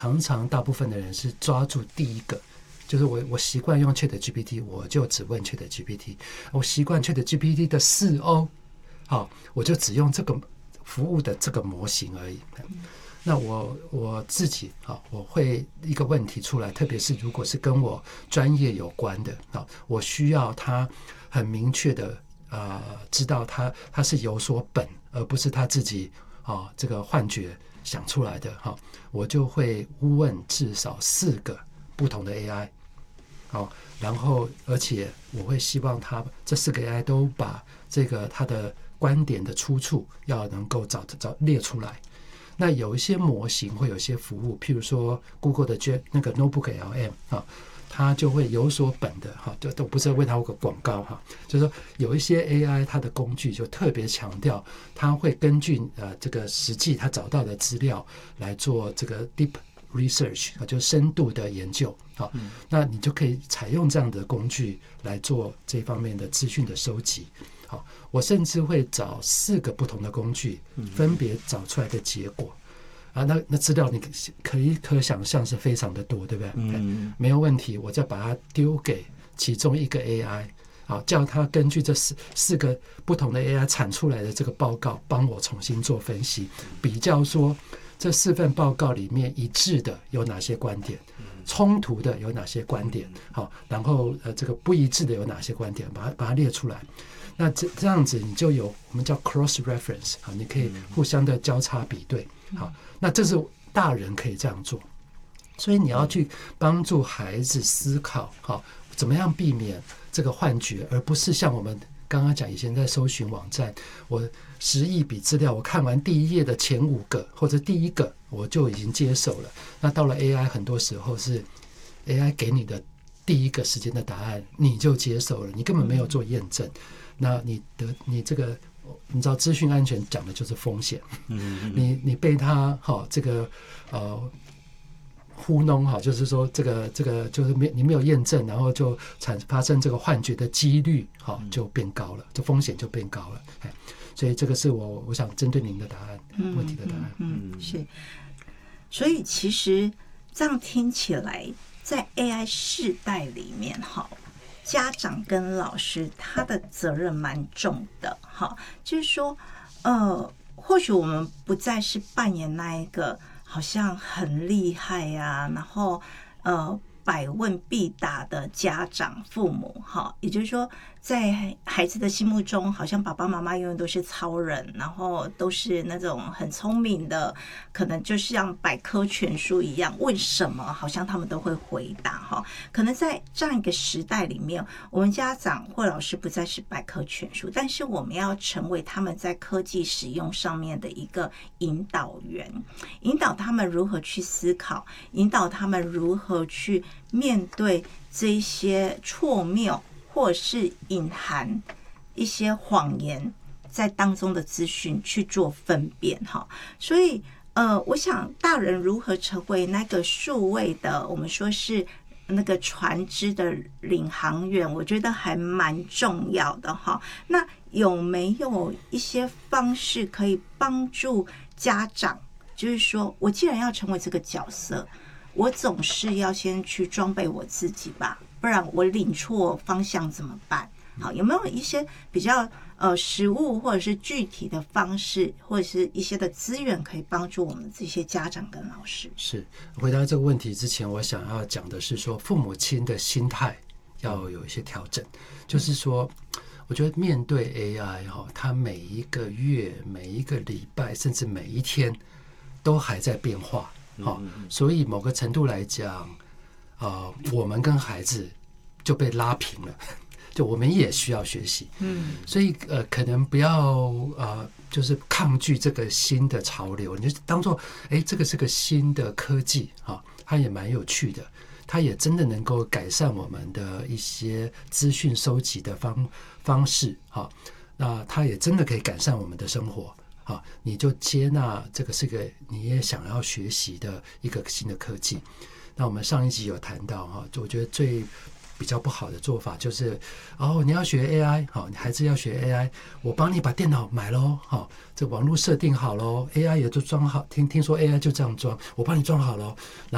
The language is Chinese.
常常大部分的人是抓住第一个，就是我习惯用 ChatGPT， 我就只问 ChatGPT， 我习惯 ChatGPT 的4O， 好，我就只用这个服务的这个模型而已。那我自己我会一个问题出来，特别是如果是跟我专业有关的我需要他很明确的知道他是有所本，而不是他自己这个幻觉想出来的我就会问至少4个不同的 AI，然后而且我会希望他这4个 AI 都把这个他的观点的出处要能够找列出来。那有一些模型会有一些服务，譬如说 Google 的那个 Notebook LM 它就会有所本的就都不是为它有个广告就是说有一些 AI 它的工具就特别强调它会根据这个实际它找到的资料来做这个 deep research 就是深度的研究那你就可以采用这样的工具来做这方面的资讯的收集。我甚至会找4个不同的工具，分别找出来的结果那资料你可想象是非常的多，对不对？没有问题，我再把它丢给其中一个 AI，叫它根据这四个不同的 AI 产出来的这个报告，帮我重新做分析，比较说这4份报告里面一致的有哪些观点，冲突的有哪些观点，然后这个不一致的有哪些观点，把它列出来。那这样子你就有我们叫 cross reference， 你可以互相的交叉比对。那这是大人可以这样做，所以你要去帮助孩子思考怎么样避免这个幻觉，而不是像我们刚刚讲以前在搜寻网站，我10亿笔资料，我看完第1页的前5个或者第1个我就已经接受了。那到了 AI 很多时候是 AI 给你的第1个时间的答案你就接受了，你根本没有做验证。那你这个你知道资讯安全讲的就是风险，你被他这个糊弄就是说这个就是你没有验证，然后就发生这个幻觉的几率就变高了，这风险就变高了。所以这个是我想针对您的答案，问题的答案。 是。所以其实这样听起来，在 AI 世代里面家长跟老师他的责任蛮重的就是说或许我们不再是扮演那一个好像很厉害然后百问必答的家长父母也就是说在孩子的心目中好像爸爸妈妈永远都是超人，然后都是那种很聪明的，可能就像百科全书一样，问什么好像他们都会回答可能在这样一个时代里面，我们家长或老师不再是百科全书，但是我们要成为他们在科技使用上面的一个引导员，引导他们如何去思考，引导他们如何去面对这些错谬或是隐含一些谎言在当中的资讯去做分辨所以我想大人如何成为那个数位的我们说是那个船只的领航员，我觉得还蛮重要的那有没有一些方式可以帮助家长，就是说我既然要成为这个角色，我总是要先去装备我自己吧，不然我领错方向怎么办？好，有没有一些比较实务或者是具体的方式，或者是一些的资源可以帮助我们这些家长跟老师？ 是，回答这个问题之前，我想要讲的是说，父母亲的心态要有一些调整，就是说，我觉得面对 AI 它每一个月、每一个礼拜，甚至每一天都还在变化。所以某个程度来讲我们跟孩子就被拉平了，就我们也需要学习所以可能不要就是抗拒这个新的潮流，你就当作这个是个新的科技它也蛮有趣的，它也真的能够改善我们的一些资讯收集的方式那它也真的可以改善我们的生活你就接纳这个是个你也想要学习的一个新的科技。那我们上一集有谈到我觉得最比较不好的做法就是你要学 AI 你孩子要学 AI， 我帮你把电脑买咯这网络设定好咯， AI 也都装好，听说 AI 就这样装，我帮你装好咯，然